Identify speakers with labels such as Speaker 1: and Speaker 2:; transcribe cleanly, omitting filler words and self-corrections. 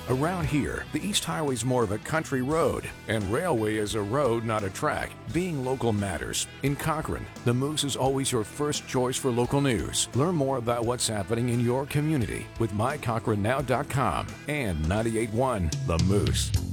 Speaker 1: Around here, the East Highway is more of a country road, and Railway is a road, not a track. Being local matters. In Cochrane, the Moose is always your first choice for local news. Learn more about what's happening in your community with mycochranenow.com and 98.1 The Moose.